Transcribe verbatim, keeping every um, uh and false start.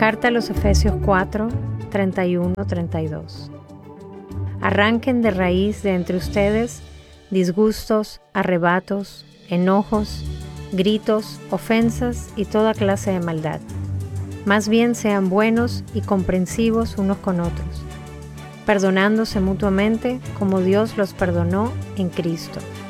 Carta a los Efesios cuatro, treinta y uno a treinta y dos. Arranquen de raíz de entre ustedes disgustos, arrebatos, enojos, gritos, ofensas y toda clase de maldad. Más bien sean buenos y comprensivos unos con otros, perdonándose mutuamente como Dios los perdonó en Cristo.